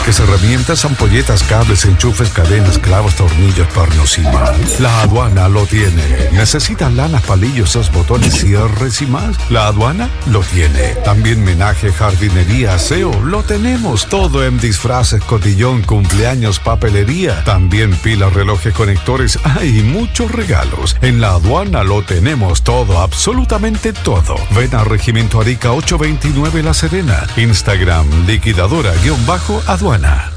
disques, herramientas, ampolletas, cables, enchufes, cadenas, clavos, tornillos, pernos y más. La Aduana lo tiene. ¿Necesitas lanas, palillos, botones, cierres y más? La Aduana lo tiene. También menaje, jardinería, aseo, lo tenemos todo en disfraces, cotillón, cumpleaños, papelería. También pilas, relojes, conectores, hay muchos regalos. En La Aduana lo tenemos todo, absolutamente todo. Ven a Regimiento Arica 829 La Serena. Instagram, liquidadora_aduana.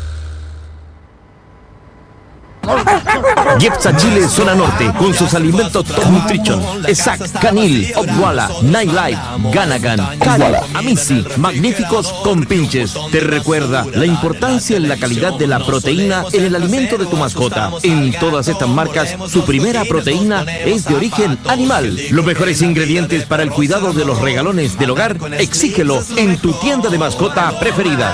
Jepsa Chile Zona Norte, con sus alimentos Top Nutrition, Exact, Canil, Opwala, Nightlife, Ganagan, Cali, Amici, magníficos compinches. Te recuerda la importancia en la calidad de la proteína en el alimento de tu mascota. En todas estas marcas, su primera proteína es de origen animal. Los mejores ingredientes para el cuidado de los regalones del hogar, exígelo en tu tienda de mascota preferida.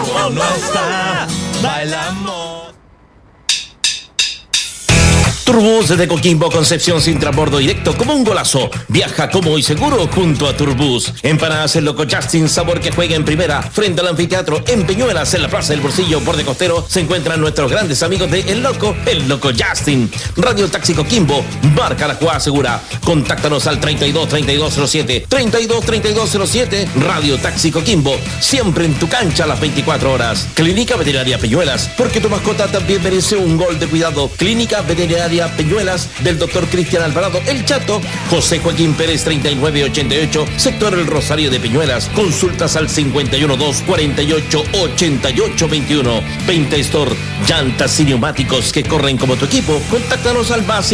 Turbus de Coquimbo, Concepción, sin transbordo directo como un golazo. Viaja cómodo y seguro junto a Turbus. Empanadas El Loco Justin, sabor que juega en primera. Frente al anfiteatro en Peñuelas, en la Plaza del Bolsillo, borde costero, se encuentran nuestros grandes amigos de El Loco Justin. Radio Taxi Coquimbo, marca la jugada segura. Contáctanos al 32-3207, 32-3207. Radio Taxi Coquimbo, siempre en tu cancha a las 24 horas. Clínica Veterinaria Peñuelas, porque tu mascota también merece un gol de cuidado. Clínica Veterinaria Peñuelas del Dr. Cristian Alvarado El Chato, José Joaquín Pérez 3988, sector El Rosario de Peñuelas. Consultas al 512-48-8821. 20 Store, llantas y neumáticos que corren como tu equipo. Contáctanos al más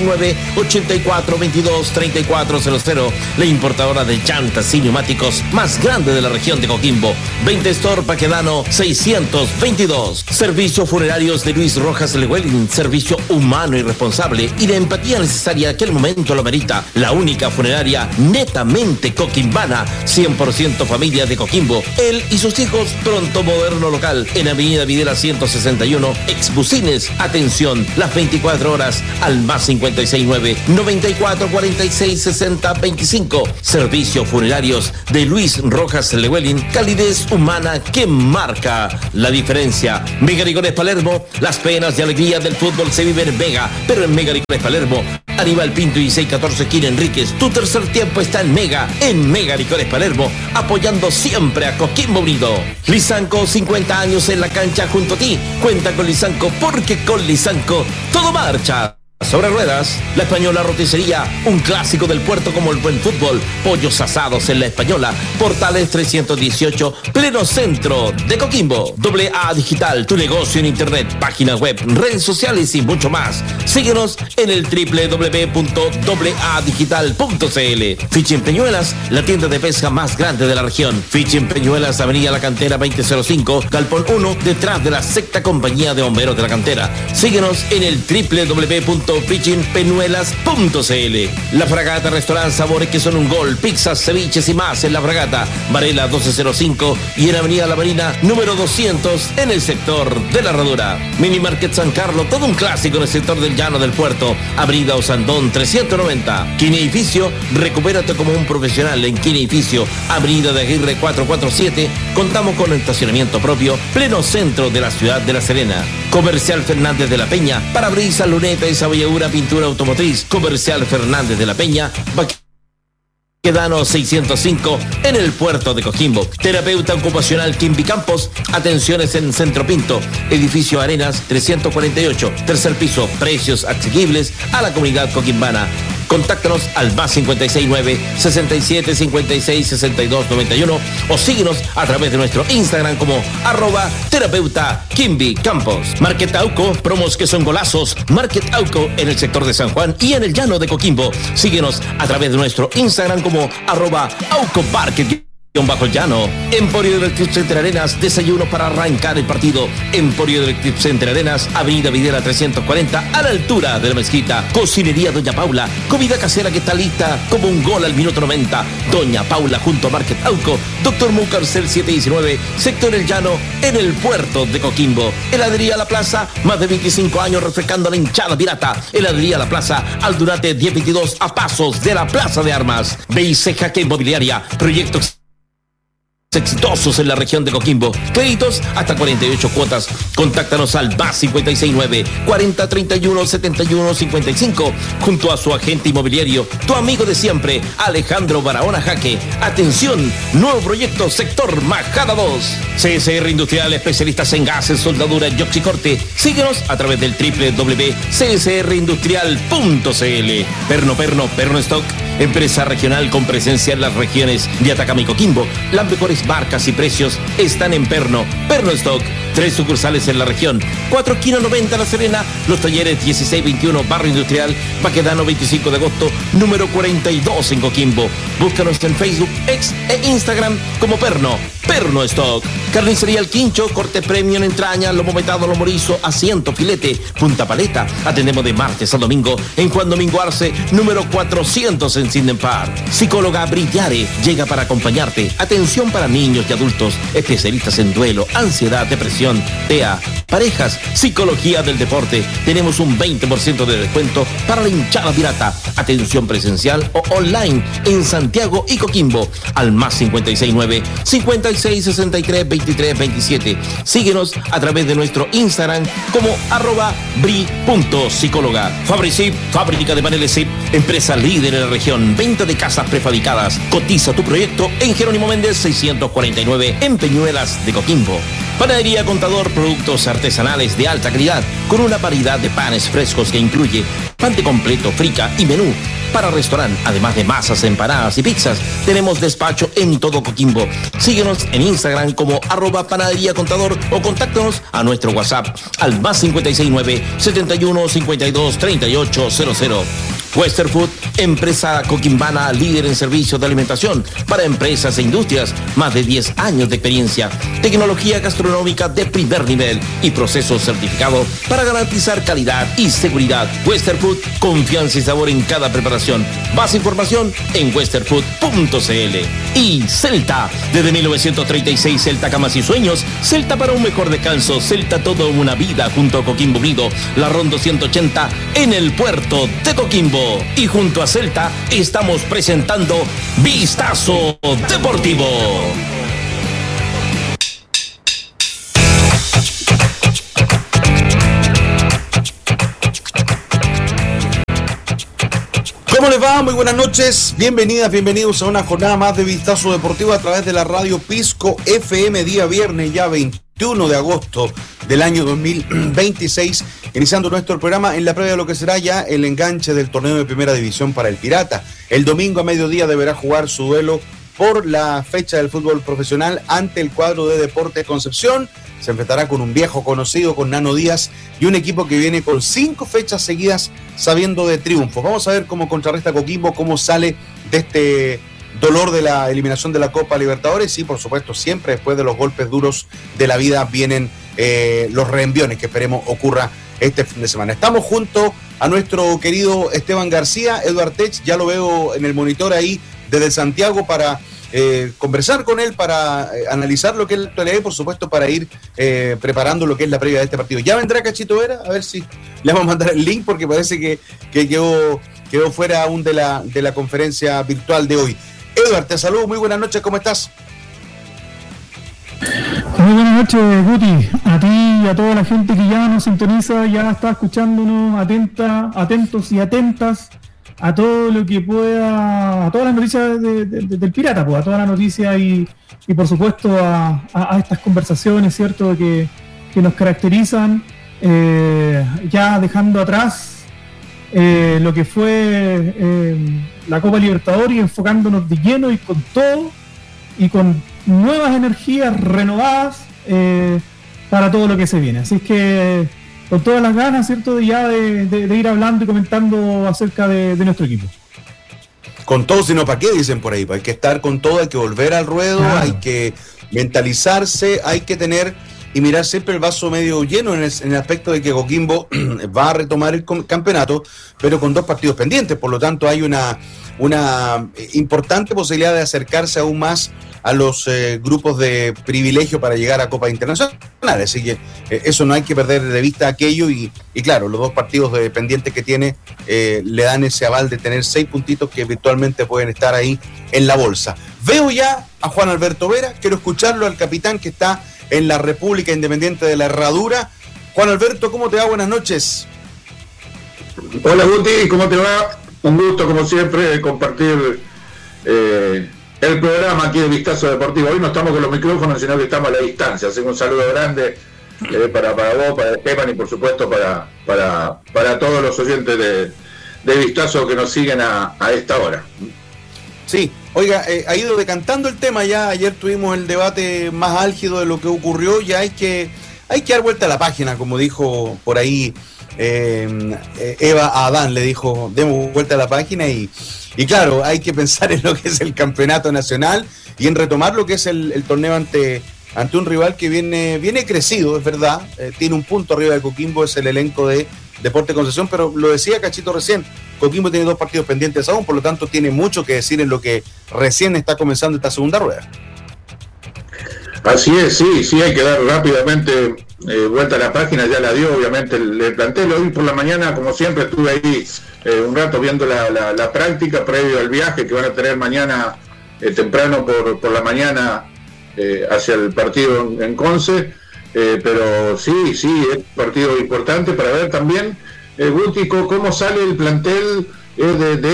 569-8422-3400. La importadora de llantas y neumáticos más grande de la región de Coquimbo. 20 Store, Paquedano 622. Servicios Funerarios de Luis Rojas Lewelin, servicio humano y responsable y la empatía necesaria que el momento lo merita. La única funeraria netamente coquimbana, 100% familia de Coquimbo. Él y sus hijos, pronto moderno local en Avenida Videla 161, Exbusines. Atención, las 24 horas al más 569-9446-6025. Servicios Funerarios de Luis Rojas Lewelin, calidez humana que marca la diferencia. Mega Licores Palermo, las penas y alegría del fútbol se viven en Mega, pero en Mega Licores Palermo, Aníbal Pinto y 614 Quina Enríquez. Tu tercer tiempo está en Mega Licores Palermo, apoyando siempre a Coquimbo Unido. Lisanco, 50 años en la cancha junto a ti. Cuenta con Lisanco, porque con Lisanco todo marcha sobre ruedas. La Española Roticería, un clásico del puerto como el buen fútbol. Pollos asados en La Española. Portales 318, pleno centro de Coquimbo. AA Digital, tu negocio en internet, página web, redes sociales y mucho más. Síguenos en el www.aadigital.cl. Fishing Peñuelas, la tienda de pesca más grande de la región. Fishing Peñuelas, Avenida La Cantera 2005, Galpón 1, detrás de la sexta compañía de bomberos de la cantera. Síguenos en el www.fishingpeñuelas.cl. La Fragata Restaurante, sabores que son un gol, pizzas, ceviches y más en La Fragata, Varela 1205 y en Avenida La Marina número 200 en el sector de La Herradura. Mini Market San Carlos, todo un clásico en el sector del Llano del Puerto. Avenida Osandón 390. Kine Edificio, recupérate como un profesional en Kine Edificio, Avenida de Aguirre 447. Contamos con estacionamiento propio, pleno centro de la ciudad de La Serena. Comercial Fernández de la Peña, parabrisas, luneta y sabolladura, pintura automotriz. Comercial Fernández de la Peña, Quedano 605 en el puerto de Coquimbo. Terapeuta ocupacional Kimby Campos, atenciones en Centro Pinto, edificio Arenas 348, tercer piso, precios asequibles a la comunidad coquimbana. Contáctanos al más 569-6756-6291 o síguenos a través de nuestro Instagram como @terapeuta Kimby Campos. Market Auco, promos que son golazos. Market Auco en el sector de San Juan y en el Llano de Coquimbo. Síguenos a través de nuestro Instagram como @AucoMarket bajo llano. Emporio del Club Center Arenas, desayuno para arrancar el partido. Emporio del Club Center Arenas, Avenida Videla 340, a la altura de la mezquita. Cocinería Doña Paula, comida casera que está lista como un gol al minuto 90. Doña Paula junto a Market Auco, Dr. Mucarcel 719, sector El Llano, en el puerto de Coquimbo. Heladería La Plaza, más de 25 años refrescando la hinchada pirata. Heladería La Plaza, Aldunate 1022, a pasos de la Plaza de Armas. BIC Jaque Inmobiliaria, proyectos exitosos en la región de Coquimbo. Créditos hasta 48 cuotas. Contáctanos al +569 40 31 71 55 junto a su agente inmobiliario, tu amigo de siempre, Alejandro Barahona Jaque. Atención, nuevo proyecto sector Majada 2. CSR Industrial, especialistas en gases, soldadura y oxicorte. Síguenos a través del www.csrindustrial.cl. Perno Stock, empresa regional con presencia en las regiones de Atacama y Coquimbo. Las mejores marcas y precios están en Perno Stock. 3 sucursales en la región, 4 esquina 90 La Serena, los talleres 1621 Barrio Industrial, Baquedano 25 de agosto, número 42 en Coquimbo. Búscanos en Facebook, X e Instagram como Perno Stock. Carnicería El Quincho, corte premium, entraña, lomo metado, lomo rizo, asiento, filete, punta paleta. Atendemos de martes a domingo en Juan Domingo Arce, número 400 en Sinden Park. Psicóloga Brillare llega para acompañarte. Atención para niños y adultos, especialistas en duelo, ansiedad, depresión, TEA, parejas, psicología del deporte. Tenemos un 20% de descuento para la hinchada pirata. Atención presencial o online en Santiago y Coquimbo al +569 56 63 23 27. Síguenos a través de nuestro Instagram como @bri.psicóloga. Fabricip, fábrica de paneles ZIP, empresa líder en la región, venta de casas prefabricadas. Cotiza tu proyecto en Jerónimo Méndez 649 en Peñuelas de Coquimbo. Panadería Contador, productos artesanales de alta calidad, con una variedad de panes frescos que incluye pan de completo, frica y menú. Para restaurante, además de masas, empanadas y pizzas, tenemos despacho en todo Coquimbo. Síguenos en Instagram como @panadería contador o contáctanos a nuestro WhatsApp al +569 71 52 38 00. Western Food, empresa coquimbana líder en servicios de alimentación para empresas e industrias, más de 10 años de experiencia, tecnología gastronómica de primer nivel y proceso certificado para garantizar calidad y seguridad. Western Food, confianza y sabor en cada preparación. Más información en westernfood.cl. Y Celta, desde 1936, Celta Camas y Sueños, Celta para un mejor descanso, Celta toda una vida junto a Coquimbo Unido, la Rondo 180 en el puerto de Coquimbo. Y junto a Celta estamos presentando Vistazo Deportivo. ¿Cómo les va? Muy buenas noches, bienvenidos a una jornada más de Vistazo Deportivo a través de la radio Pisco FM, día viernes ya 21 de agosto del año 2026, iniciando nuestro programa en la previa de lo que será ya el enganche del torneo de primera división para el Pirata. El domingo a mediodía deberá jugar su duelo por la fecha del fútbol profesional ante el cuadro de Deportes Concepción. Se enfrentará con un viejo conocido, con Nano Díaz, y un equipo que viene con 5 fechas seguidas sabiendo de triunfos. Vamos a ver cómo contrarresta Coquimbo, cómo sale de este dolor de la eliminación de la Copa Libertadores, y por supuesto siempre después de los golpes duros de la vida vienen los reenviones que esperemos ocurra este fin de semana. Estamos junto a nuestro querido Esteban García, Eduard Tech, ya lo veo en el monitor ahí desde Santiago para conversar con él, para analizar lo que es la actualidad y por supuesto para ir preparando lo que es la previa de este partido. Ya vendrá Cachito Vera, a ver si le vamos a mandar el link porque parece que quedó fuera aún de la conferencia virtual de hoy. Eduard, te saludo, muy buenas noches, ¿cómo estás? Muy buenas noches, Guti, a ti y a toda la gente que ya nos sintoniza, ya está escuchándonos, atentos y atentas a todo lo que pueda, a todas las noticias del Pirata, pues, a todas las noticias y por supuesto a estas conversaciones, ¿cierto?, que nos caracterizan, ya dejando atrás lo que fue la Copa Libertadores y enfocándonos de lleno y con todo y con nuevas energías renovadas para todo lo que se viene. Así es que con todas las ganas, ¿cierto?, de ir hablando y comentando acerca de nuestro equipo. Con todo, sino para qué, dicen por ahí. Hay que estar con todo, hay que volver al ruedo, claro. Hay que mentalizarse, hay que tener y mirar siempre el vaso medio lleno en el aspecto de que Coquimbo va a retomar el campeonato, pero con 2 partidos pendientes. Por lo tanto, hay una importante posibilidad de acercarse aún más a los grupos de privilegio para llegar a Copa Internacional. Así que eso no hay que perder de vista aquello y claro, los 2 partidos pendientes que tiene le dan ese aval de tener 6 puntitos que virtualmente pueden estar ahí en la bolsa. Veo ya a Juan Alberto Vera, quiero escucharlo al capitán que está en la República Independiente de la Herradura. Juan Alberto, ¿cómo te va? Buenas noches. Hola Guti, ¿cómo te va? Un gusto, como siempre, compartir el programa aquí de Vistazo Deportivo. Hoy no estamos con los micrófonos, sino que estamos a la distancia. Así que un saludo grande para vos, para Esteban y por supuesto para todos los oyentes de Vistazo que nos siguen a esta hora. Sí, oiga, ha ido decantando el tema ya. Ayer tuvimos el debate más álgido de lo que ocurrió. Ya hay que dar vuelta a la página, como dijo por ahí Eva a Adán, le dijo, demos vuelta a la página y claro, hay que pensar en lo que es el campeonato nacional y en retomar lo que es el torneo ante un rival que viene crecido, es verdad, tiene un punto arriba de Coquimbo, es el elenco de Deportes Concepción, pero lo decía Cachito recién, Coquimbo tiene 2 partidos pendientes aún, por lo tanto tiene mucho que decir en lo que recién está comenzando esta segunda rueda. Así es, sí, hay que dar rápidamente vuelta a la página, ya la dio obviamente el plantel. Hoy por la mañana, como siempre, estuve ahí un rato viendo la práctica previo al viaje que van a tener mañana temprano por la mañana hacia el partido en Conce, pero sí, es un partido importante para ver también, Guti, cómo sale el plantel de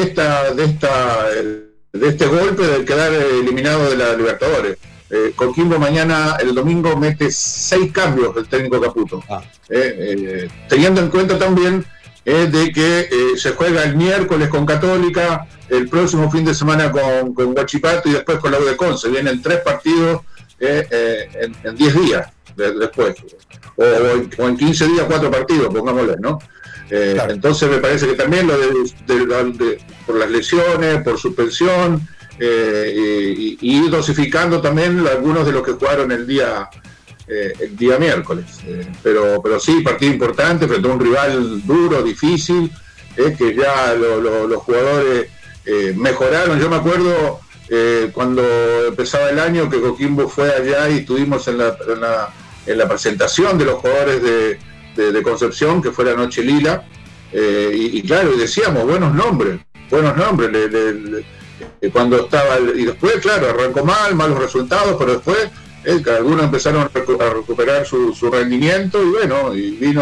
este golpe de quedar eliminado de la Libertadores. Coquimbo mañana, el domingo, mete 6 cambios el técnico Caputo, teniendo en cuenta también de que se juega el miércoles con Católica, el próximo fin de semana con Huachipato y después con la U de Conce. Vienen 3 partidos en 10 días después, o en 15 días 4 partidos, pongámosle, ¿no? Claro. Entonces me parece que también lo por las lesiones, por suspensión, y dosificando también algunos de los que jugaron el día miércoles, pero sí, partido importante frente a un rival duro, difícil, que ya los jugadores mejoraron. Yo me acuerdo cuando empezaba el año que Coquimbo fue allá y estuvimos en la presentación de los jugadores de Concepción, que fue la Noche Lila, y claro, decíamos buenos nombres, cuando estaba, y después, claro, arrancó malos resultados, pero después algunos empezaron a recuperar su rendimiento, y bueno, y vino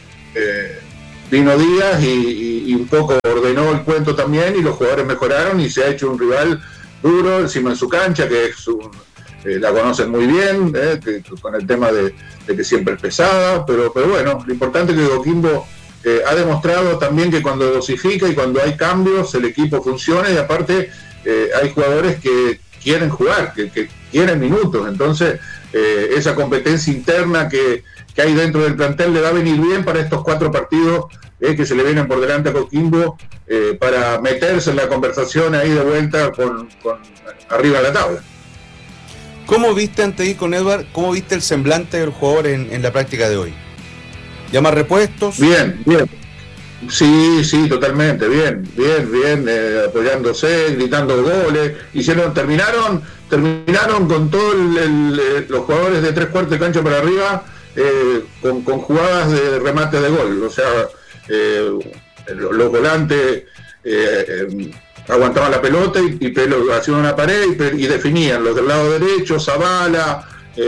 Díaz y un poco ordenó el cuento también, y los jugadores mejoraron, y se ha hecho un rival duro encima en su cancha, que es la conocen muy bien, con el tema de que siempre es pesada, pero bueno, lo importante es que Coquimbo ha demostrado también que cuando dosifica y cuando hay cambios el equipo funciona, y aparte hay jugadores que quieren jugar, que quieren minutos, entonces esa competencia interna que hay dentro del plantel le va a venir bien para estos 4 partidos que se le vienen por delante a Coquimbo, para meterse en la conversación ahí de vuelta con arriba de la tabla. ¿Cómo viste, antes de ir con Edward, cómo viste el semblante del jugador en la práctica de hoy? ¿Ya más repuestos? Bien. Sí, totalmente, bien, apoyándose, gritando goles, terminaron con todos los jugadores de 3/4 de cancha para arriba, con jugadas de remate de gol, o sea, los volantes aguantaban la pelota y hacían una pared y definían, los del lado derecho, Zavala,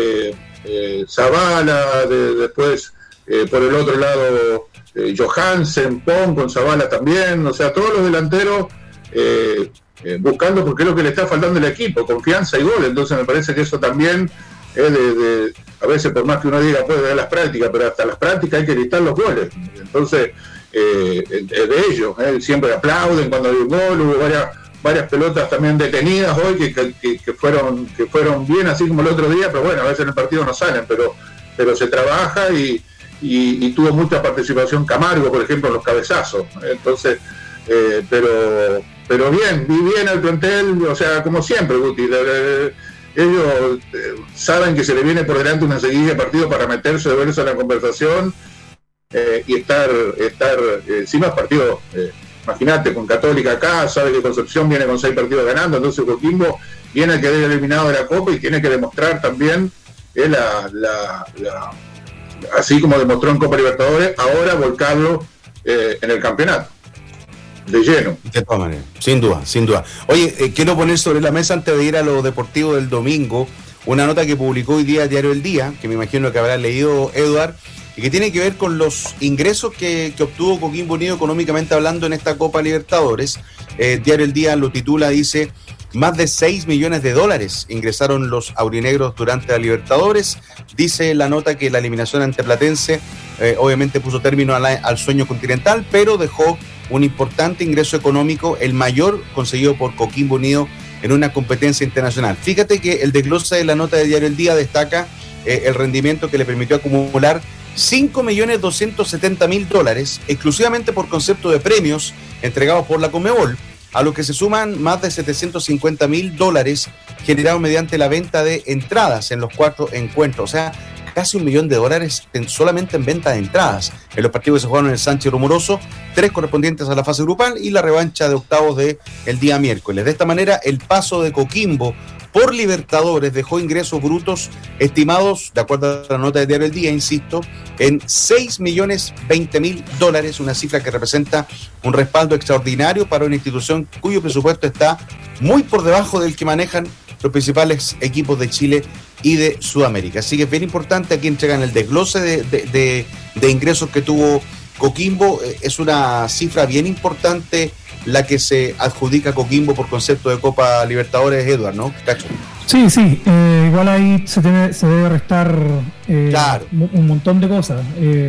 después por el otro lado Johansen, Pon con Zavala también, o sea, todos los delanteros buscando, porque es lo que le está faltando al equipo, confianza y gol. Entonces me parece que eso también a veces, por más que uno diga puede ver las prácticas, pero hasta las prácticas hay que gritar los goles. Entonces de ellos siempre aplauden cuando hay un gol. Hubo varias pelotas también detenidas hoy que fueron bien, así como el otro día, pero bueno, a veces en el partido no salen, pero se trabaja y tuvo mucha participación Camargo, por ejemplo, en los cabezazos. Entonces, pero bien el plantel, o sea, como siempre, Guti, ellos saben que se le viene por delante una seguidilla de partidos para meterse de verse en la conversación, y estar encima partidos, imagínate, con Católica acá, sabe que Concepción viene con 6 partidos ganando, entonces Coquimbo viene a quedar eliminado de la Copa y tiene que demostrar también así como demostró en Copa Libertadores, ahora volcarlo en el campeonato. de lleno. De todas maneras, sin duda, sin duda. Oye, quiero poner sobre la mesa antes de ir a lo deportivo del domingo, una nota que publicó hoy día Diario El Día, que me imagino que habrá leído Eduard, y que tiene que ver con los ingresos que obtuvo Coquimbo Unido económicamente hablando en esta Copa Libertadores. Diario El Día lo titula, dice, más de 6 millones de dólares ingresaron los aurinegros durante la Libertadores. Dice la nota que la eliminación ante Platense obviamente puso término al sueño continental, pero dejó un importante ingreso económico, el mayor conseguido por Coquimbo Unido en una competencia internacional. Fíjate que el desglose de la nota de Diario El Día destaca el rendimiento que le permitió acumular 5.270.000 dólares exclusivamente por concepto de premios entregados por la Conmebol, a lo que se suman más de 750.000 dólares generados mediante la venta de entradas en los 4 encuentros. O sea, casi $1 millón solamente en venta de entradas en los partidos que se jugaron en el Sánchez Rumoroso, 3 correspondientes a la fase grupal y la revancha de octavos del día miércoles. De esta manera, el paso de Coquimbo por Libertadores dejó ingresos brutos estimados, de acuerdo a la nota de Diario El Día, insisto, en 6.020.000 dólares, una cifra que representa un respaldo extraordinario para una institución cuyo presupuesto está muy por debajo del que manejan los principales equipos de Chile y de Sudamérica. Así que es bien importante, aquí entregan el desglose de ingresos que tuvo Coquimbo. Es una cifra bien importante la que se adjudica a Coquimbo por concepto de Copa Libertadores, Eduard, ¿no? Cacho. Sí, igual ahí se debe restar claro, un montón de cosas.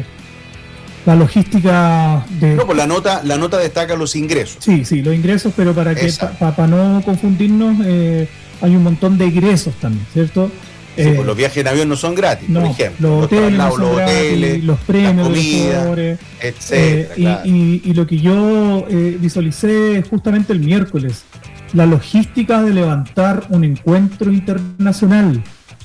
La logística de... No, pues la nota destaca los ingresos. Sí, los ingresos, pero para que para no confundirnos, hay un montón de egresos también, ¿cierto? Sí, pues los viajes en avión no son gratis, por ejemplo. Los hoteles no son gratis, los premios, la comida, los jugadores, etcétera. Claro. Y lo que yo visualicé justamente el miércoles, la logística de levantar un encuentro internacional.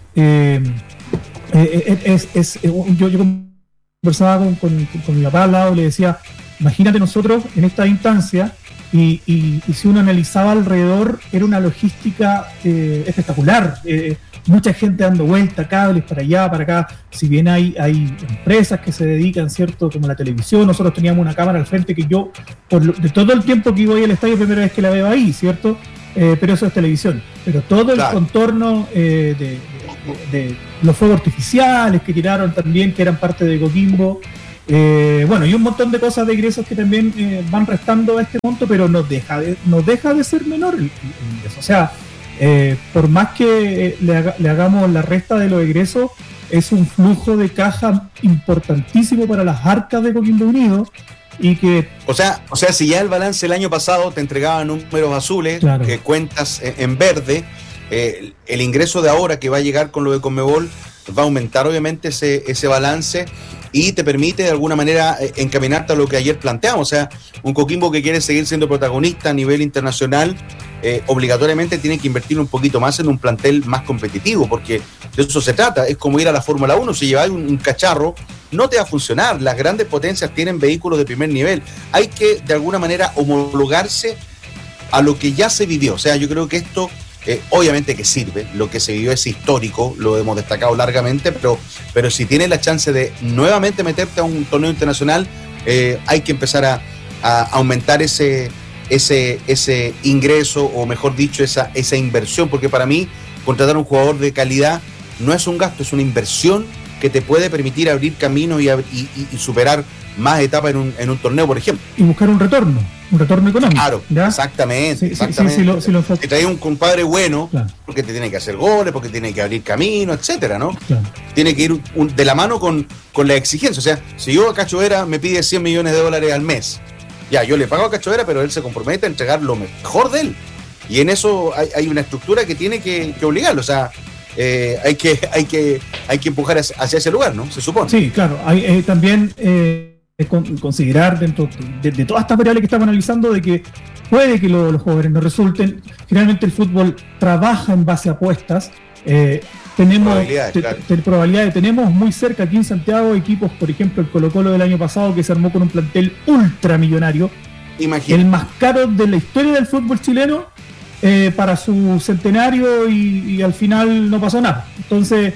Yo conversaba con mi papá al lado y le decía, imagínate nosotros en esta instancia, y si uno analizaba alrededor, era una logística espectacular. Mucha gente dando vuelta, cables para allá, para acá. Si bien hay empresas que se dedican, ¿cierto? Como la televisión, nosotros teníamos una cámara al frente que yo, de todo el tiempo que voy al estadio, primera vez que la veo ahí, ¿cierto? Pero eso es televisión. Pero todo el contorno de los fuegos artificiales que tiraron también, que eran parte de Coquimbo. Y un montón de cosas de ingresos que también van restando a este monto, pero no deja de ser menor el ingreso. O sea, por más que le hagamos la resta de los egresos, es un flujo de caja importantísimo para las arcas de Coquimbo Unido. Y que, o sea, si ya el balance el año pasado te entregaban números azules, claro, cuentas en verde, el ingreso de ahora que va a llegar con lo de Conmebol va a aumentar obviamente ese balance y te permite de alguna manera encaminarte a lo que ayer planteamos. O sea, un Coquimbo que quiere seguir siendo protagonista a nivel internacional, obligatoriamente tiene que invertir un poquito más en un plantel más competitivo, porque de eso se trata. Es como ir a la Fórmula 1, si llevas un cacharro no te va a funcionar. Las grandes potencias tienen vehículos de primer nivel, hay que de alguna manera homologarse a lo que ya se vivió. O sea, yo creo que esto obviamente que sirve, lo que se vivió es histórico, lo hemos destacado largamente, pero si tienes la chance de nuevamente meterte a un torneo internacional, hay que empezar a aumentar ese ingreso, o mejor dicho, esa inversión, porque para mí contratar a un jugador de calidad no es un gasto, es una inversión que te puede permitir abrir caminos y superar más etapas en un torneo, por ejemplo. Y buscar un retorno económico. Claro, ¿ya? Exactamente. Si traes un compadre bueno, claro, porque te tiene que hacer goles, porque tiene que abrir camino, etcétera, ¿no? Claro. Tiene que ir de la mano con la exigencia. O sea, si yo a Cacho Vera me pide $100 millones al mes, ya, yo le pago a Cacho Vera, pero él se compromete a entregar lo mejor de él. Y en eso hay una estructura que tiene que obligarlo. O sea, hay que empujar hacia ese lugar, ¿no? Se supone. Sí, claro. Hay también considerar dentro de todas estas variables que estamos analizando, de que puede que los jóvenes no resulten. Finalmente el fútbol trabaja en base a apuestas. Probabilidades. Tenemos muy cerca aquí en Santiago equipos, por ejemplo el Colo-Colo del año pasado, que se armó con un plantel ultramillonario. Imagínate. El más caro de la historia del fútbol chileno, para su centenario, y al final no pasó nada. Entonces,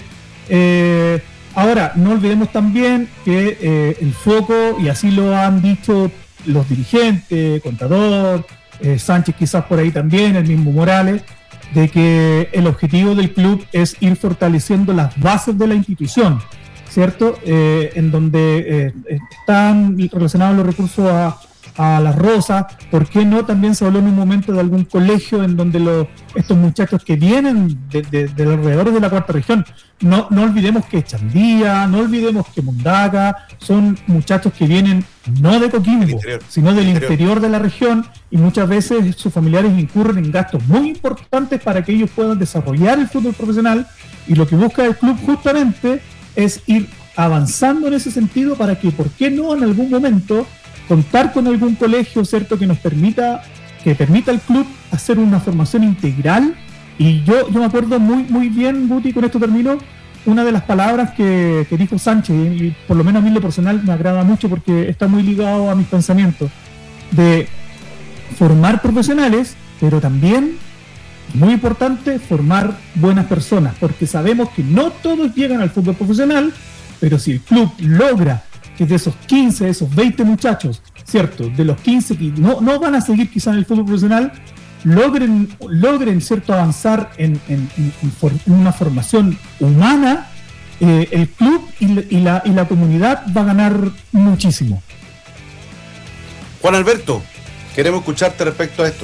ahora, no olvidemos también que el foco, y así lo han dicho los dirigentes, Contador, Sánchez quizás por ahí también, el mismo Morales, de que el objetivo del club es ir fortaleciendo las bases de la institución, ¿cierto? En donde están relacionados los recursos a las Rosas. ¿Por qué no? También se habló en un momento de algún colegio en donde estos muchachos que vienen de alrededor de la cuarta región, no olvidemos que Chandía, no olvidemos que Mundaca, son muchachos que vienen no de Coquimbo, sino del interior de la región, y muchas veces sus familiares incurren en gastos muy importantes para que ellos puedan desarrollar el fútbol profesional, y lo que busca el club justamente es ir avanzando en ese sentido para que, ¿por qué no en algún momento contar con algún colegio, ¿cierto?, que permita al club hacer una formación integral? Y yo me acuerdo muy bien, Guti, con esto termino, una de las palabras que dijo Sánchez, y por lo menos a mí en lo personal me agrada mucho porque está muy ligado a mis pensamientos, de formar profesionales, pero también, muy importante, formar buenas personas, porque sabemos que no todos llegan al fútbol profesional, pero si el club logra que de esos 15, de esos 20 muchachos, ¿cierto?, de los 15 que no van a seguir quizás en el fútbol profesional, logren ¿cierto?, avanzar en una formación humana, el club y la comunidad va a ganar muchísimo. Juan Alberto, queremos escucharte respecto a esto.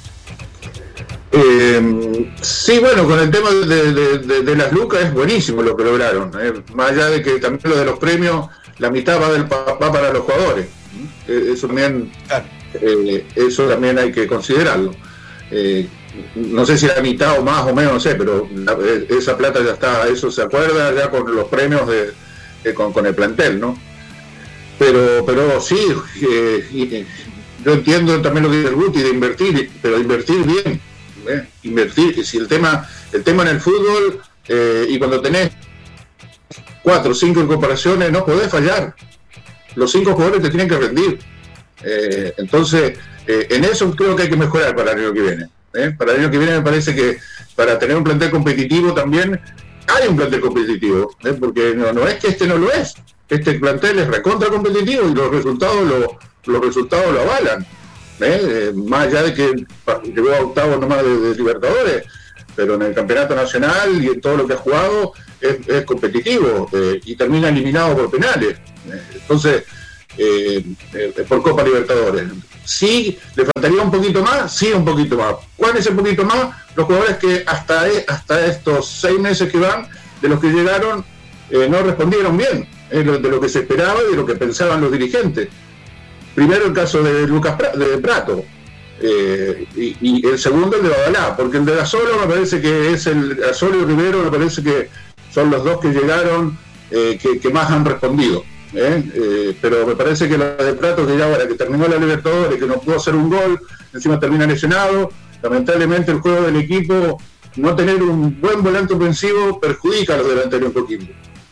Sí, bueno, con el tema de las lucas es buenísimo lo que lograron, más allá de que también lo de los premios, la mitad va para los jugadores, eso también hay que considerarlo. No sé si la mitad o más o menos, no sé, pero esa plata ya está, eso se acuerda ya con los premios con el plantel, ¿no? Pero sí, yo entiendo también lo que dice el Guti de invertir, pero invertir bien, invertir. Si el tema en el fútbol, y cuando tenés 4 o 5 incorporaciones, no podés fallar. Los 5 jugadores te tienen que rendir. Entonces, en eso creo que hay que mejorar para el año que viene. Para el año que viene me parece que para tener un plantel competitivo también hay un plantel competitivo, porque no es que este no lo es. Este plantel es recontra competitivo y los resultados lo avalan. Más allá de que llegó a octavos nomás de Libertadores, pero en el campeonato nacional y en todo lo que ha jugado es competitivo, y termina eliminado por penales. Entonces, por Copa Libertadores. Sí, le faltaría un poquito más, sí, un poquito más. ¿Cuál es el poquito más? Los jugadores que hasta estos 6 meses que van, de los que llegaron, no respondieron bien, de lo que se esperaba y de lo que pensaban los dirigentes. Primero el caso de Lucas Prato, y el segundo el de Badalá, porque el de Gasolo me parece que es el Gasolo y Rivero, me parece que son los dos que llegaron, que más han respondido. Pero me parece que la de Prato, que ya ahora que terminó la Libertadores, que no pudo hacer un gol, encima termina lesionado, lamentablemente el juego del equipo, no tener un buen volante ofensivo perjudica a los delanteros en Coquimbo,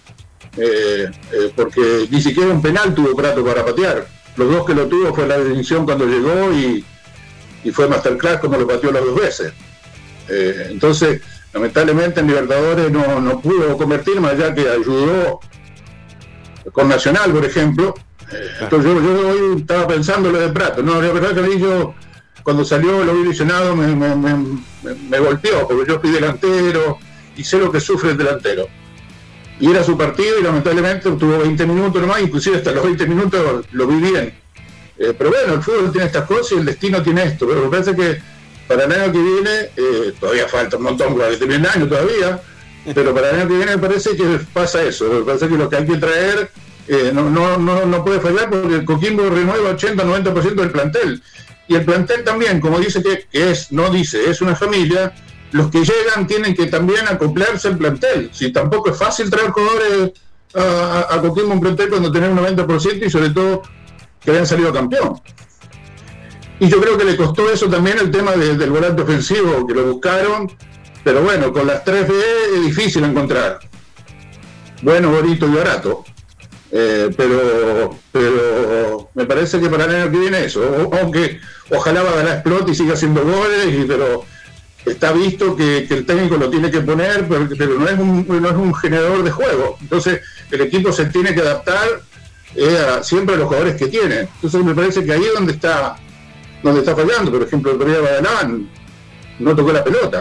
porque ni siquiera un penal tuvo Prato para patear. Los dos que lo tuvo fue la definición cuando llegó y fue masterclass como lo pateó las 2 veces. Entonces, lamentablemente en Libertadores no pudo convertir, más allá que ayudó con Nacional, por ejemplo. Entonces yo hoy estaba pensando lo de Prato. No, la verdad que a mí yo, cuando salió, lo vi lesionado, me golpeó, porque yo fui delantero y sé lo que sufre el delantero. Y era su partido y lamentablemente tuvo 20 minutos nomás, inclusive hasta los 20 minutos lo vi bien. Pero bueno, el fútbol tiene estas cosas y el destino tiene esto. Pero me parece que para el año que viene, todavía falta un montón, porque tiene años todavía, pero para el año que viene me parece que pasa eso. Me parece que lo que hay que traer no puede fallar, porque el Coquimbo renueva 80-90% del plantel. Y el plantel también, como dice es una familia. Los que llegan tienen que también acoplarse al plantel. Si tampoco es fácil traer jugadores a Coquimbo un plantel cuando tenés un 90% y sobre todo que hayan salido campeón. Y yo creo que le costó eso también el tema del volante ofensivo, que lo buscaron, pero bueno, con las 3B es difícil encontrar. Bueno, bonito y barato. Pero me parece que para el año que viene eso, aunque ojalá Badalá explote y siga haciendo goles, pero está visto que el técnico lo tiene que poner, pero no es un generador de juego. Entonces el equipo se tiene que adaptar siempre a los jugadores que tiene. Entonces me parece que ahí es donde está fallando. Por ejemplo, el Correa Badalán no tocó la pelota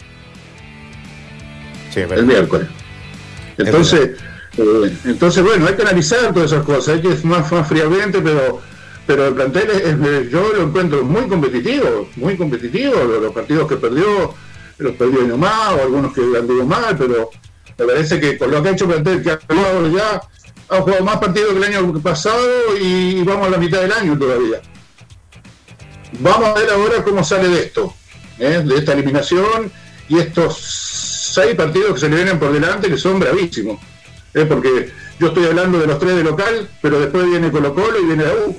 el miércoles. Entonces, bueno, hay que analizar todas esas cosas, hay que ir más fríamente, pero el plantel yo lo encuentro muy competitivo. Los partidos que perdió, los perdió nomás, o algunos que anduvo mal, pero me parece que con lo que ha hecho el plantel, que ha jugado más partidos que el año pasado y vamos a la mitad del año todavía. Vamos a ver ahora cómo sale de esto, de esta eliminación y estos 6 partidos que se le vienen por delante, que son bravísimos, porque yo estoy hablando de los 3 de local, pero después viene Colo-Colo y viene la U,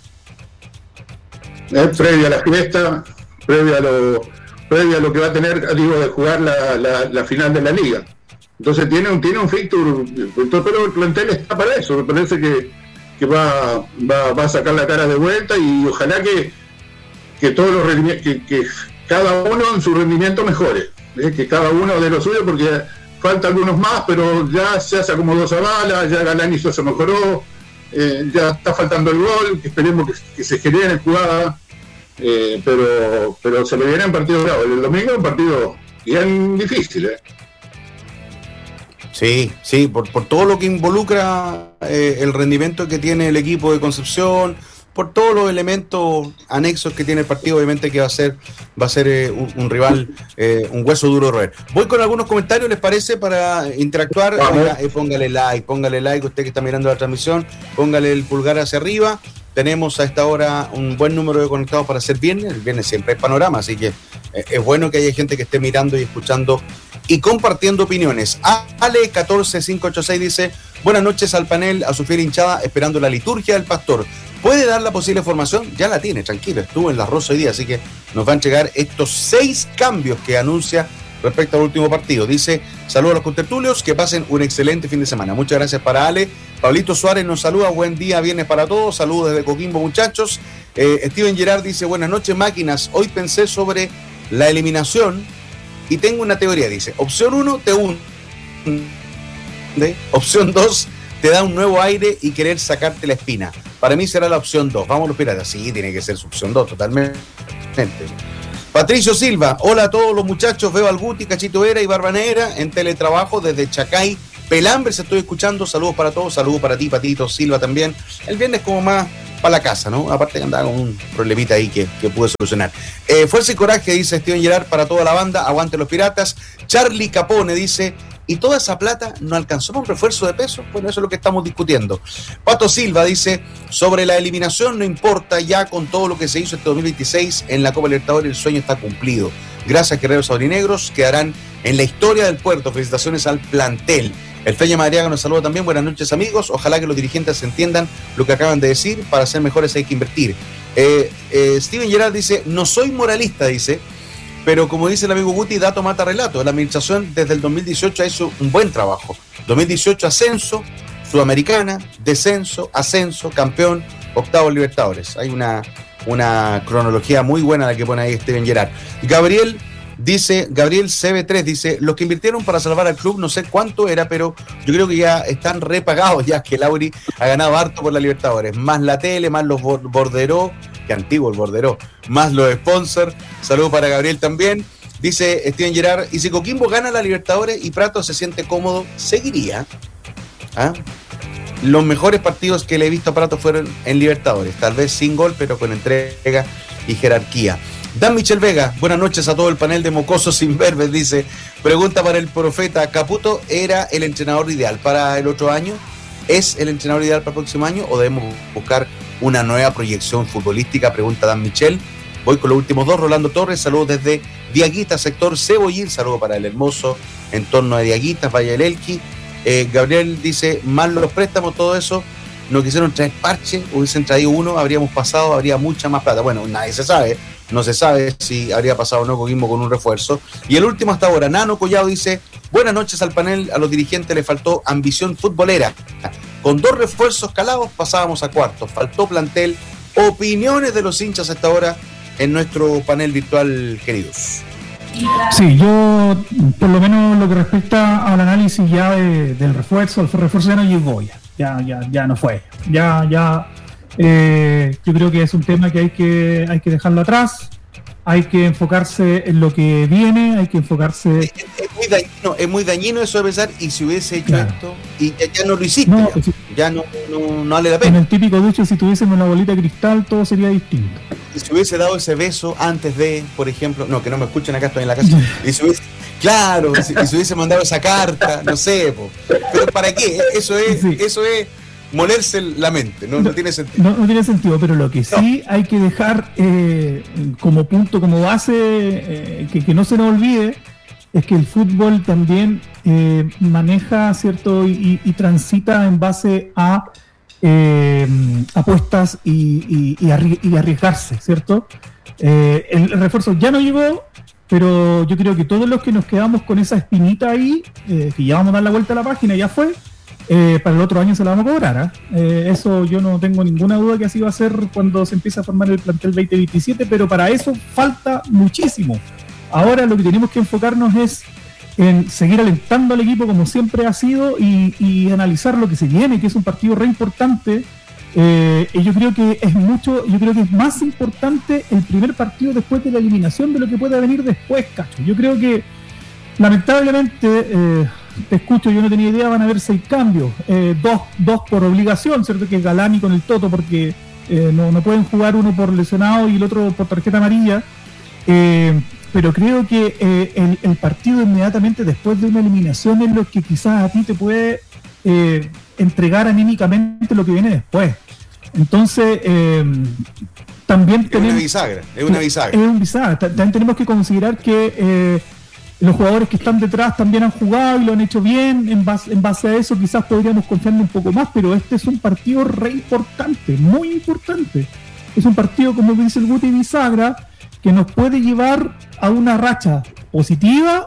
previa a la fiesta, previa a lo que va a tener, de jugar la final de la liga. Entonces tiene un fixture, pero el plantel está para eso. Me parece que va a sacar la cara de vuelta y ojalá que todos los rendimientos, que cada uno en su rendimiento mejore, que cada uno de los suyos, porque falta algunos más, pero ya se acomodó Zavala, ya Galán hizo, se mejoró, ya está faltando el gol, que esperemos que se genere jugada, pero se le viene en partido bravo. El domingo es un partido bien difícil. Sí, por todo lo que involucra el rendimiento que tiene el equipo de Concepción, por todos los elementos anexos que tiene el partido, obviamente que va a ser un rival, un hueso duro de roer. Voy con algunos comentarios, ¿les parece? Para interactuar. Oiga, póngale like, usted que está mirando la transmisión, póngale el pulgar hacia arriba. Tenemos a esta hora un buen número de conectados para hacer viernes. El viernes siempre es panorama, así que es bueno que haya gente que esté mirando y escuchando y compartiendo opiniones. Ale14586 dice: buenas noches al panel, a su fiel hinchada, esperando la liturgia del pastor. ¿Puede dar la posible formación? Ya la tiene, tranquilo, estuvo en la Rosa hoy día, así que nos va a entregar estos 6 cambios que anuncia respecto al último partido. Dice: saludos a los contertulios, que pasen un excelente fin de semana. Muchas gracias para Ale. Pablito Suárez nos saluda, buen día, viernes para todos, saludos desde Coquimbo, muchachos. Steven Gerard dice: buenas noches, máquinas, hoy pensé sobre la eliminación y tengo una teoría. Dice: opción 1 te hunde, opción 2 te da un nuevo aire y querer sacarte la espina. Para mí será la opción 2. Vamos los piratas. Sí, tiene que ser su opción 2, totalmente. Patricio Silva: hola a todos los muchachos, veo al Guti, Cachito Vera y Barba Negra en teletrabajo desde Chacay, Pelambres, estoy escuchando. Saludos para todos, saludos para ti, Patito Silva también. El viernes como más para la casa, ¿no? Aparte que andaba con un problemita ahí que pude solucionar. Fuerza y coraje, dice Steven Gerard, para toda la banda, aguante los piratas. Charlie Capone dice: ¿y toda esa plata no alcanzó un refuerzo de peso? Bueno, eso es lo que estamos discutiendo. Pato Silva dice: sobre la eliminación no importa, ya con todo lo que se hizo este 2026 en la Copa Libertadores el sueño está cumplido. Gracias, guerreros aurinegros, quedarán en la historia del puerto. Felicitaciones al plantel. El Feña Madriaga nos saluda también. Buenas noches, amigos. Ojalá que los dirigentes entiendan lo que acaban de decir. Para ser mejores hay que invertir. Steven Gerard dice: no soy moralista, dice, pero como dice el amigo Guti, dato mata relato. La administración desde el 2018 ha hecho un buen trabajo. 2018 ascenso, Sudamericana, descenso, ascenso, campeón, octavo Libertadores. Hay una cronología muy buena la que pone ahí Steven Gerard. Gabriel CB3 dice: los que invirtieron para salvar al club, no sé cuánto era, pero yo creo que ya están repagados, ya que Lauri ha ganado harto por la Libertadores, más la tele, más los borderó, que antiguo el borderó, más los sponsors. Saludos para Gabriel también. Dice Steven Gerard: y si Coquimbo gana la Libertadores y Prato se siente cómodo, ¿seguiría? Los mejores partidos que le he visto a Prato fueron en Libertadores, tal vez sin gol, pero con entrega y jerarquía. Dan Michel Vega: buenas noches a todo el panel de mocosos imberbes, dice. Pregunta para el profeta: ¿Caputo era el entrenador ideal para el otro año? ¿Es el entrenador ideal para el próximo año o debemos buscar una nueva proyección futbolística? Pregunta Dan Michel. Voy con los últimos 2. Rolando Torres: saludos desde Diaguita, sector Cebollín. Saludo para el hermoso entorno de Diaguitas, Valle del Elqui. Gabriel dice: más los préstamos, todo eso, no quisieron traer parche, hubiesen traído uno, habríamos pasado, habría mucha más plata. Bueno, nadie se sabe, no se sabe si habría pasado o no Coquimbo con un refuerzo. Y el último hasta ahora, Nano Collado dice: buenas noches al panel, a los dirigentes les faltó ambición futbolera. Con 2 refuerzos calados pasábamos a cuartos, faltó plantel. Opiniones de los hinchas hasta ahora en nuestro panel virtual, queridos. Sí, yo por lo menos lo que respecta al análisis ya del refuerzo, el refuerzo ya no llegó ya. ya no fue. Yo creo que es un tema que hay que dejarlo atrás. Hay que enfocarse en lo que viene, hay que enfocarse... Es muy dañino eso de pensar, y si hubiese hecho esto, y ya no lo hiciste, ya no vale la pena. En el típico dicho, si tuviésemos una bolita de cristal, todo sería distinto. Y si hubiese dado ese beso antes de, por ejemplo, no, que no me escuchen acá, estoy en la casa, y si hubiese mandado esa carta, no sé, pero ¿para qué? Eso es molerse la mente, no tiene sentido. No tiene sentido, pero lo que sí hay que dejar como punto, como base, que no se nos olvide, es que el fútbol también maneja, ¿cierto? Y transita en base a apuestas y arriesgarse, ¿cierto? El refuerzo ya no llegó, pero yo creo que todos los que nos quedamos con esa espinita ahí, que ya vamos a dar la vuelta a la página, ya fue. Para el otro año se la vamos a cobrar, eso yo no tengo ninguna duda que así va a ser cuando se empiece a formar el plantel 2027, pero para eso falta muchísimo. Ahora lo que tenemos que enfocarnos es en seguir alentando al equipo como siempre ha sido y analizar lo que se viene, que es un partido re importante. Yo creo que es más importante el primer partido después de la eliminación de lo que pueda venir después, Cacho. Yo creo que lamentablemente te escucho, yo no tenía idea, van a haber 6 cambios, dos por obligación, ¿cierto? Que es Galani con el Toto, porque no pueden jugar uno por lesionado y el otro por tarjeta amarilla, pero creo que el partido inmediatamente después de una eliminación es lo que quizás a ti te puede entregar anímicamente lo que viene después. Entonces, también tenemos... Es una bisagra. También tenemos que considerar que los jugadores que están detrás también han jugado y lo han hecho bien. En base a eso quizás podríamos confiar un poco más, pero este es un partido re importante, muy importante. Es un partido, como dice el Guti, bisagra, que nos puede llevar a una racha positiva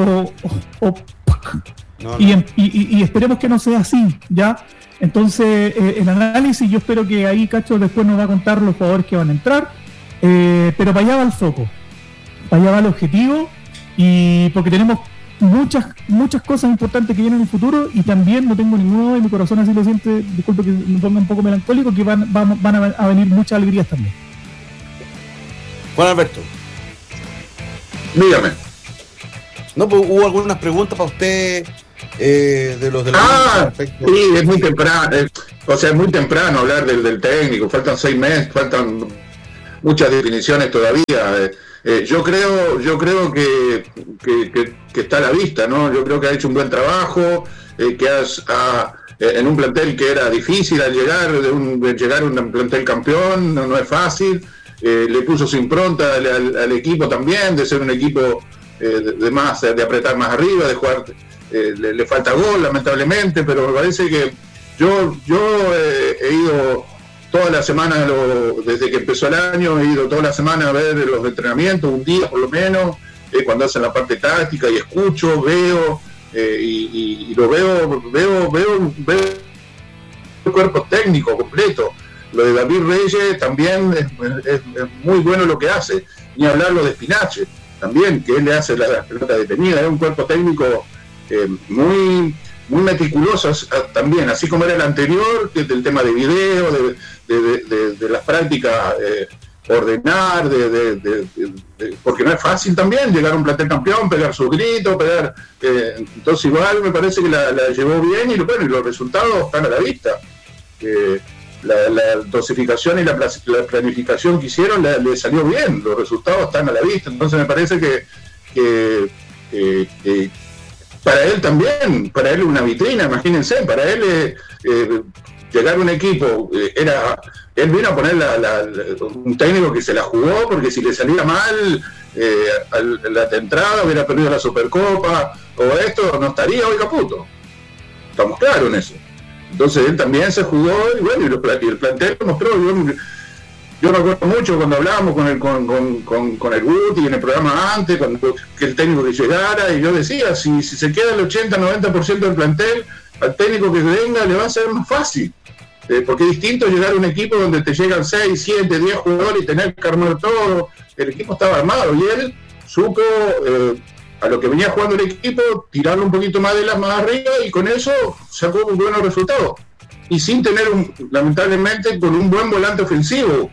y esperemos que no sea así, ¿ya? Entonces, el análisis, yo espero que ahí Cacho después nos va a contar los jugadores que van a entrar, pero para allá va el foco, para allá va el objetivo. Y porque tenemos muchas cosas importantes que vienen en el futuro, y también no tengo ninguna, y mi corazón así lo siente, disculpe que me ponga un poco melancólico, que van a venir muchas alegrías también. Juan Alberto. Dígame. No, pues, hubo algunas preguntas para usted de los respecto. Sí, es muy temprano, es muy temprano hablar del técnico, faltan 6 meses, faltan muchas definiciones todavía. Yo creo que está a la vista, ¿no? Yo creo que ha hecho un buen trabajo, en un plantel que era difícil al llegar, llegar a un plantel campeón, no es fácil, le puso su impronta al equipo también, de ser un equipo de apretar más arriba, de jugar, le falta gol lamentablemente, pero me parece que yo he ido toda la semana, desde que empezó el año, he ido toda la semana a ver los entrenamientos, un día por lo menos, cuando hacen la parte táctica, y escucho, veo, y lo veo el cuerpo técnico completo. Lo de David Reyes también es muy bueno lo que hace, ni hablar lo de Spinache también, que él le hace la pelota detenida, es un cuerpo técnico muy meticuloso también, así como era el anterior, que del tema de video, de las prácticas, ordenar, porque no es fácil también llegar a un plantel campeón, pegar sus gritos, entonces igual me parece que la llevó bien, y los resultados están a la vista. La dosificación y la planificación que hicieron le salió bien, los resultados están a la vista, entonces me parece que para él también, para él una vitrina, imagínense, para él llegar a un equipo, él vino a poner un técnico que se la jugó, porque si le salía mal la entrada, hubiera perdido la Supercopa, o esto, no estaría hoy Caputo. Estamos claros en eso. Entonces él también se jugó, y bueno, y el plantel lo mostró. Yo me acuerdo mucho cuando hablábamos con el Guti en el programa antes, que el técnico que llegara, y yo decía, si se queda el 80-90% del plantel, al técnico que venga le va a ser más fácil, porque es distinto llegar a un equipo donde te llegan 6, 7, 10 jugadores y tener que armar todo. El equipo estaba armado, y él supo, a lo que venía jugando el equipo, tirarlo un poquito más más arriba, y con eso sacó buenos resultados. y sin tener, lamentablemente, con un buen volante ofensivo,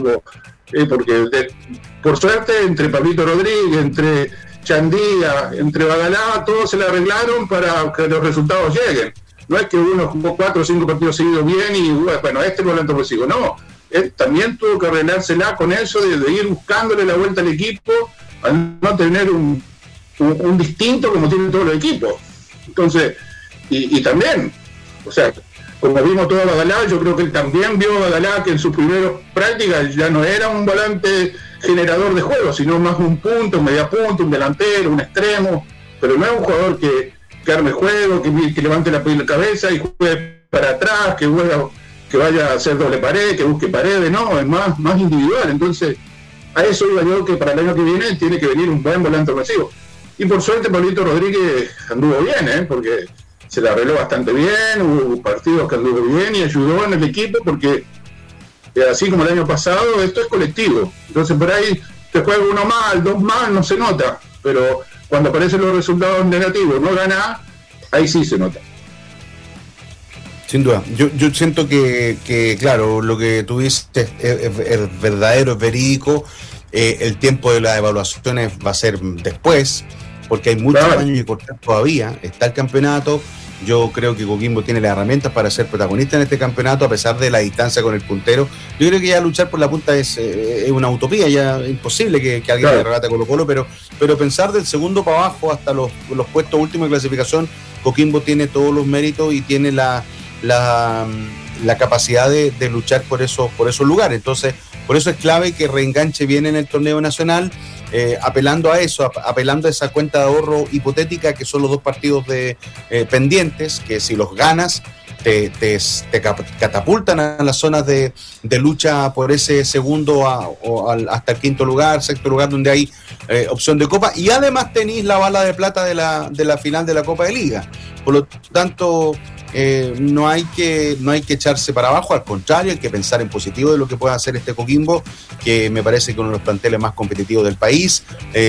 porque por suerte entre Pablito Rodríguez, entre Chandía, entre Badalá, todos se le arreglaron para que los resultados lleguen. No es que uno jugó 4 o 5 partidos seguidos bien y bueno, este es el volante ofensivo, no. Él también tuvo que arreglársela con eso de ir buscándole la vuelta al equipo al no tener un distinto como tienen todos los equipos. Entonces, y también, o sea, como vimos todo a Badalá, yo creo que él también vio a Badalá que en sus primeras prácticas ya no era un volante generador de juego, sino más un punto, un media punta, un delantero, un extremo, pero no es un jugador que arme juego, que levante la cabeza y juegue para atrás, que vaya a hacer doble pared, que busque paredes, no, es más individual. Entonces, a eso iba yo, que para el año que viene tiene que venir un buen volante ofensivo. Y por suerte Pablito Rodríguez anduvo bien, porque se la arregló bastante bien, hubo partidos que anduvo bien y ayudó en el equipo, porque así como el año pasado, esto es colectivo. Entonces por ahí te juega uno mal, 2 mal, no se nota, pero cuando aparecen los resultados negativos, no gana, ahí sí se nota. Sin duda, yo siento que claro, lo que tú dices es verdadero, es verídico. El tiempo de las evaluaciones va a ser después, porque hay muchos años que cortar todavía. Está el campeonato. Yo creo que Coquimbo tiene las herramientas para ser protagonista en este campeonato, a pesar de la distancia con el puntero. Yo creo que ya luchar por la punta es una utopía, ya imposible que alguien le arrebate a Colo-Colo, pero pensar del segundo para abajo hasta los puestos últimos de clasificación, Coquimbo tiene todos los méritos y tiene la capacidad de luchar por esos lugares. Entonces, por eso es clave que reenganche bien en el torneo nacional, apelando a eso, apelando a esa cuenta de ahorro hipotética que son los 2 partidos pendientes, que si los ganas te catapultan a las zonas de lucha por ese segundo hasta el quinto lugar, sexto lugar, donde hay opción de Copa, y además tenéis la bala de plata de la final de la Copa de Liga. Por lo tanto, no hay que echarse para abajo, al contrario, hay que pensar en positivo de lo que pueda hacer este Coquimbo, que me parece que uno de los planteles más competitivos del país.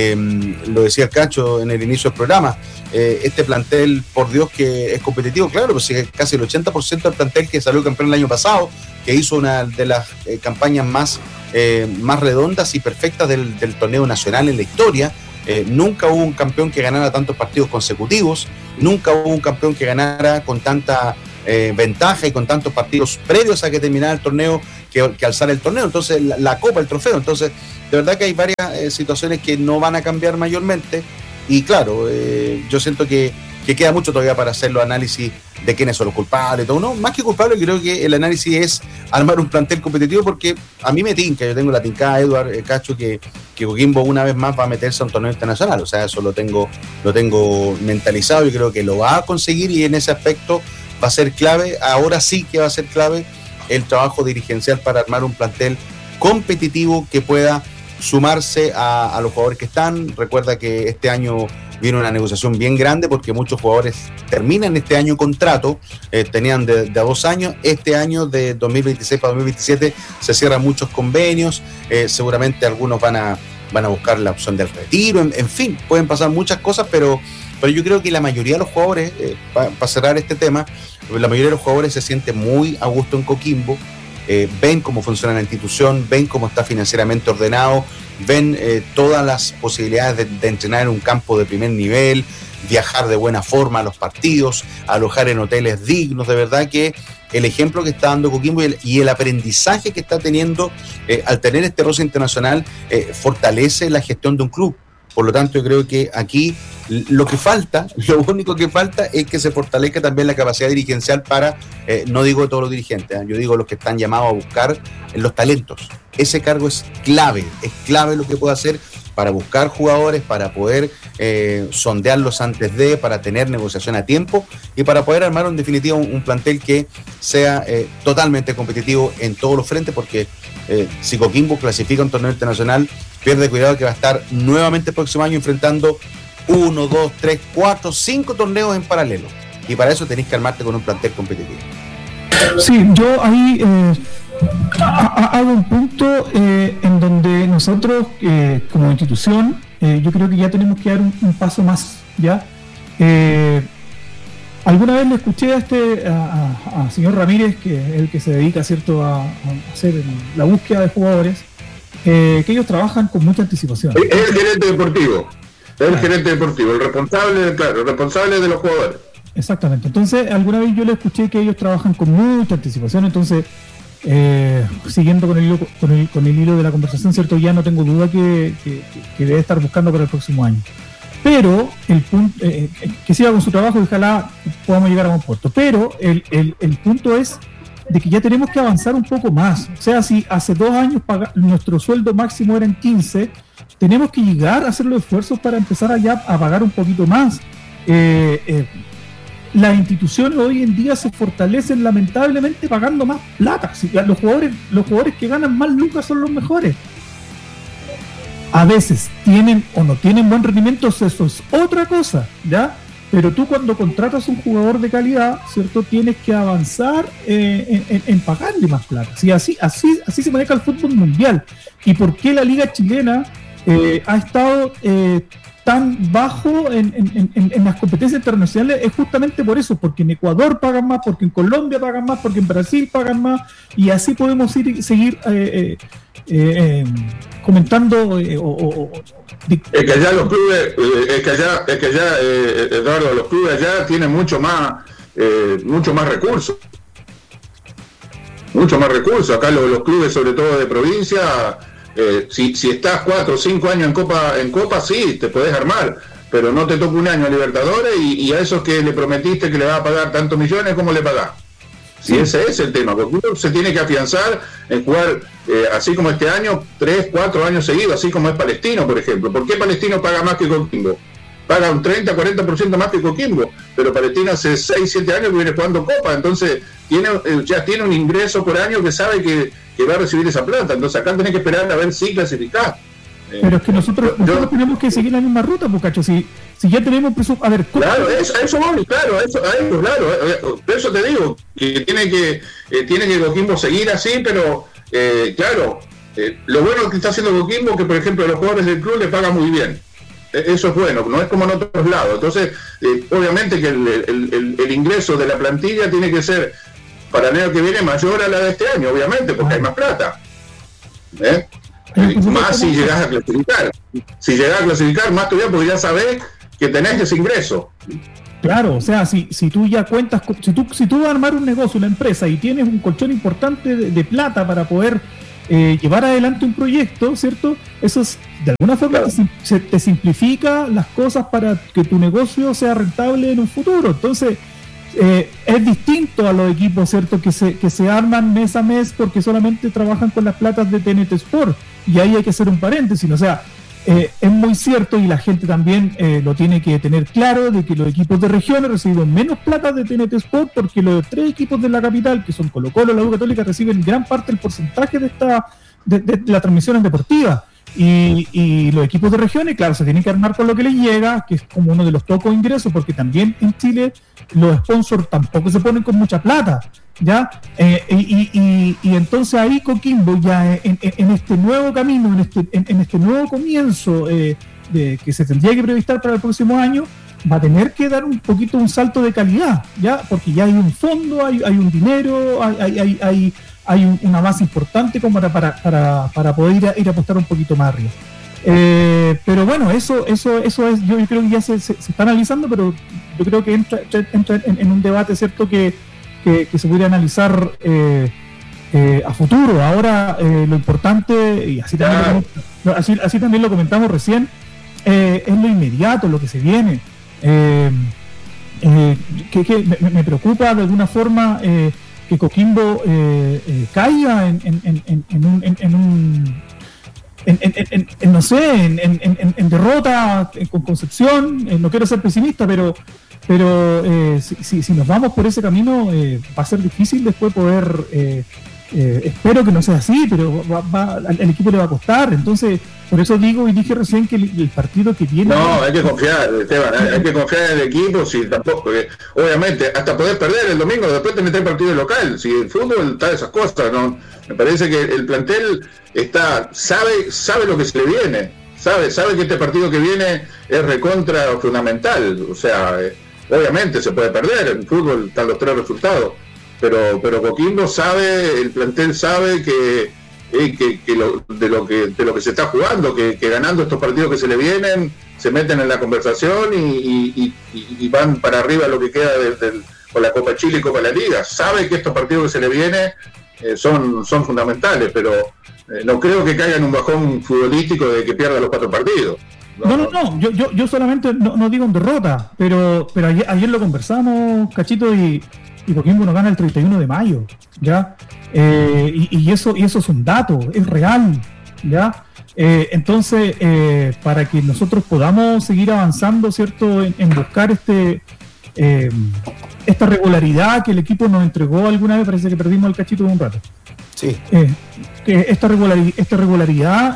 Lo decía el Cacho en el inicio del programa, este plantel, por Dios que es competitivo, claro, pues casi el 80% del plantel que salió campeón el año pasado, que hizo una de las campañas más redondas y perfectas del torneo nacional en la historia. Nunca hubo un campeón que ganara tantos partidos consecutivos, nunca hubo un campeón que ganara con tanta ventaja y con tantos partidos previos a que terminara el torneo que alzar el torneo, entonces la copa, el trofeo. Entonces, de verdad que hay varias situaciones que no van a cambiar mayormente, y claro, yo siento que queda mucho todavía para hacer los análisis de quiénes son los culpables y todo. No, más que culpables, creo que el análisis es armar un plantel competitivo, porque a mí me tinca, yo tengo la tincada, Eduard, Cacho, que Coquimbo una vez más va a meterse a un torneo internacional. O sea, eso lo tengo mentalizado y creo que lo va a conseguir, y en ese aspecto va a ser clave, ahora sí que va a ser clave el trabajo dirigencial para armar un plantel competitivo que pueda sumarse a los jugadores que están. Recuerda que este año viene una negociación bien grande, porque muchos jugadores terminan este año contrato, tenían de 2 años, este año de 2026 para 2027 se cierran muchos convenios, seguramente algunos van a buscar la opción del retiro, en fin, pueden pasar muchas cosas, pero yo creo que la mayoría de los jugadores, para cerrar este tema, la mayoría de los jugadores se siente muy a gusto en Coquimbo, ven cómo funciona la institución, ven cómo está financieramente ordenado, ven todas las posibilidades de entrenar en un campo de primer nivel, viajar de buena forma a los partidos, alojar en hoteles dignos. De verdad que el ejemplo que está dando Coquimbo y el aprendizaje que está teniendo al tener este roce internacional fortalece la gestión de un club. Por lo tanto, yo creo que aquí lo único que falta es que se fortalezca también la capacidad dirigencial para, no digo todos los dirigentes, yo digo los que están llamados a buscar los talentos. Ese cargo es clave lo que puede hacer para buscar jugadores, para poder sondearlos antes para tener negociación a tiempo y para poder armar en definitiva un plantel que sea totalmente competitivo en todos los frentes, porque si Coquimbo clasifica un torneo internacional, pierde cuidado que va a estar nuevamente el próximo año enfrentando 1, 2, 3, 4, 5 torneos en paralelo, y para eso tenés que armarte con un plantel competitivo. Sí, yo ahí hago un punto en donde nosotros como institución yo creo que ya tenemos que dar un paso más, ¿ya? Alguna vez le escuché a señor Ramírez, que es el que se dedica, ¿cierto?, a hacer la búsqueda de jugadores, que ellos trabajan con mucha anticipación. Es el gerente deportivo, el responsable de los jugadores. Exactamente. Entonces, alguna vez yo le escuché que ellos trabajan con mucha anticipación. Entonces, siguiendo con el hilo de la conversación, ¿cierto?, ya no tengo duda que debe estar buscando para el próximo año. Pero el punto, que siga con su trabajo y ojalá podamos llegar a buen puerto. Pero el punto es de que ya tenemos que avanzar un poco más. O sea, si hace 2 años nuestro sueldo máximo era en 15, tenemos que llegar a hacer los esfuerzos para empezar allá a pagar un poquito más. Las instituciones hoy en día se fortalecen lamentablemente pagando más plata. Los jugadores que ganan más lucas son los mejores. A veces tienen o no tienen buen rendimiento, eso es otra cosa, ¿ya? Pero tú cuando contratas un jugador de calidad, ¿cierto?, tienes que avanzar en pagarle más plata. ¿Sí? Así se maneja el fútbol mundial. ¿Y por qué la liga chilena ha estado tan bajo en las competencias internacionales? Es justamente por eso, porque en Ecuador pagan más, porque en Colombia pagan más, porque en Brasil pagan más, y así podemos seguir comentando. Es que allá los clubes, Eduardo, los clubes allá tienen mucho más recursos. Mucho más recursos. Acá los clubes, sobre todo de provincia, si estás 4 o 5 años en Copa, sí, te podés armar, pero no te toca un año a Libertadores y a esos que le prometiste que le vas a pagar tantos millones, ¿cómo le pagás? Sí, ese es el tema, porque uno se tiene que afianzar en jugar, así como este año, 3, 4 años seguidos, así como es Palestino, por ejemplo. ¿Por qué Palestino paga más que Coquimbo? Paga un 30, 40% más que Coquimbo, pero Palestino hace 6, 7 años que viene jugando Copa, entonces ya tiene un ingreso por año que sabe que va a recibir esa plata. Entonces acá tenés que esperar a ver si clasificás. Pero es que nosotros tenemos que seguir la misma ruta, Pucacho. Si ya tenemos presupuesto. A ver, claro, a eso voy, claro. Por eso te digo que tiene que Coquimbo seguir así, pero claro, lo bueno que está haciendo Coquimbo, que por ejemplo los jugadores del club le pagan muy bien. Eso es bueno, no es como en otros lados. Entonces, obviamente que el ingreso de la plantilla tiene que ser para el año que viene mayor a la de este año, obviamente, porque hay más plata. Más si llegas a clasificar. Si llegas a clasificar, más todavía, porque ya sabés que tenés ese ingreso. Claro, o sea, si tú ya cuentas, si tú vas a armar un negocio, una empresa, y tienes un colchón importante de plata para poder llevar adelante un proyecto, ¿cierto? Eso es, de alguna forma, claro, te simplifica las cosas para que tu negocio sea rentable en un futuro. Entonces, es distinto a los equipos, ¿cierto?, que se arman mes a mes porque solamente trabajan con las platas de TNT Sport, y ahí hay que hacer un paréntesis. O sea, es muy cierto, y la gente también lo tiene que tener claro, de que los equipos de regiones reciben menos plata de TNT Sport porque los 3 equipos de la capital, que son Colo-Colo y la U Católica, reciben gran parte del porcentaje de las transmisiones deportivas. Y los equipos de regiones, claro, se tienen que armar con lo que les llega, que es como uno de los pocos ingresos, porque también en Chile los sponsors tampoco se ponen con mucha plata, ¿ya? Y entonces ahí Coquimbo, ya en este nuevo camino, en este nuevo comienzo que se tendría que previstar para el próximo año, va a tener que dar un poquito un salto de calidad, ¿ya? Porque ya hay un fondo, hay un dinero, hay una base importante como para poder ir a apostar un poquito más arriba. Pero bueno, eso es, yo creo que ya se está analizando, pero yo creo que entra en un debate, ¿cierto?, que se podría analizar a futuro. Ahora lo importante, y así también lo comentamos recién, es lo inmediato, lo que se viene. Que me preocupa de alguna forma que Coquimbo caiga en derrota con Concepción. No quiero ser pesimista, pero si nos vamos por ese camino va a ser difícil después poder, espero que no sea así, pero al equipo le va a costar. Entonces, por eso digo y dije recién que el partido que viene... No, hay que confiar, Esteban, hay que confiar en el equipo, si tampoco, obviamente, hasta poder perder el domingo, después te metes partido local, si el fútbol está de esas cosas, ¿no? Me parece que el plantel sabe lo que se le viene, sabe que este partido que viene es recontra fundamental, o sea, Obviamente se puede perder, en fútbol están los 3 resultados, pero Coquimbo sabe, el plantel sabe que de lo que se está jugando, que ganando estos partidos que se le vienen, se meten en la conversación y van para arriba lo que queda con la Copa Chile y Copa de la Liga. Sabe que estos partidos que se le vienen son fundamentales, pero no creo que caiga en un bajón futbolístico de que pierda los 4 partidos. No. Yo solamente no digo en derrota, pero ayer lo conversamos, Cachito, y Coquimbo nos gana el 31 de mayo, ¿ya? Y eso es un dato, es real, ¿ya? Entonces, para que nosotros podamos seguir avanzando, ¿cierto?, en buscar esta regularidad que el equipo nos entregó alguna vez, parece que perdimos el Cachito de un rato. Sí. Que esta regularidad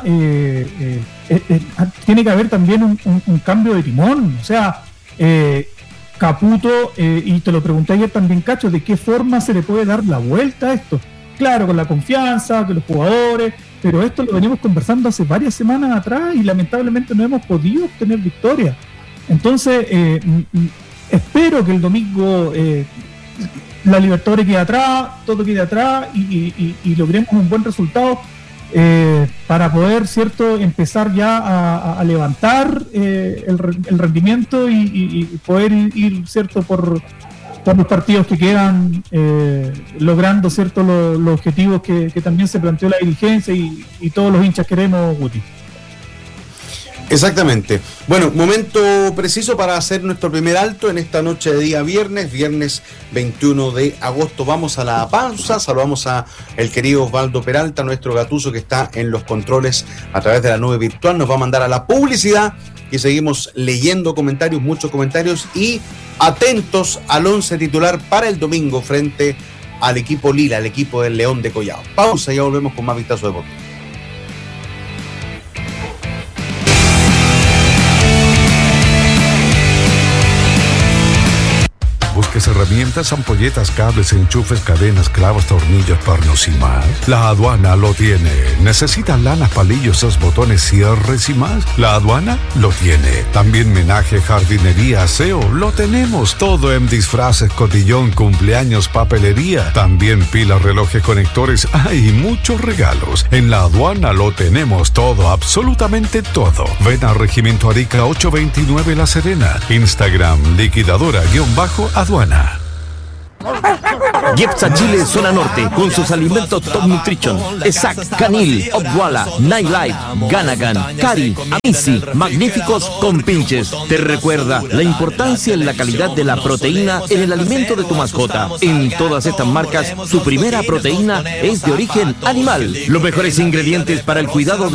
tiene que haber también un cambio de timón, o sea, Caputo, y te lo pregunté ayer también, Cacho, ¿de qué forma se le puede dar la vuelta a esto? Claro, con la confianza de los jugadores, pero esto lo venimos conversando hace varias semanas atrás y lamentablemente no hemos podido obtener victoria. Entonces, espero que el domingo la Libertadores quede atrás, todo quede atrás y logremos un buen resultado para poder, ¿cierto?, empezar ya a levantar el rendimiento y poder ir, ¿cierto?, por los partidos que quedan, logrando, ¿cierto?, los objetivos que también se planteó la dirigencia y todos los hinchas queremos, Guti. Exactamente. Bueno, momento preciso para hacer nuestro primer alto en esta noche de día viernes 21 de agosto. Vamos a la pausa, saludamos a el querido Osvaldo Peralta, nuestro gatuso que está en los controles a través de la nube virtual. Nos va a mandar a la publicidad y seguimos leyendo comentarios, muchos comentarios, y atentos al 11 titular para el domingo frente al equipo Lila, el equipo del León de Collao. Pausa y ya volvemos con más Vistazo Deportivo. Busques herramientas, ampolletas, cables, enchufes, cadenas, clavos, tornillos, pernos y más. La aduana lo tiene. ¿Necesitas lanas, palillos, botones, cierres y más? La aduana lo tiene. También menaje, jardinería, aseo. Lo tenemos todo en disfraces, cotillón, cumpleaños, papelería. También pilas, relojes, conectores. Hay muchos regalos. En la aduana lo tenemos todo, absolutamente todo. Ven a Regimiento Arica 829 La Serena. Instagram, liquidadora_aduana. Jepsa Chile Zona Norte, con sus alimentos Top Nutrition, Exact, Canil, Obwala, Nightlife, Ganagan, Cari, Amisi, magníficos compinches. Te recuerda la importancia en la calidad de la proteína en el alimento de tu mascota. En todas estas marcas, su primera proteína es de origen animal. Los mejores ingredientes para el cuidado de